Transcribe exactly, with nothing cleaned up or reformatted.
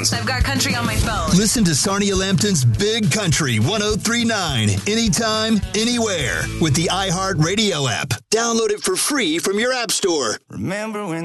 iTunes. I've got country on my phone. Listen to Sarnia Lambton's Big Country one oh three point nine anytime, anywhere with the iHeartRadio app. Download it for free from your app store. Remember when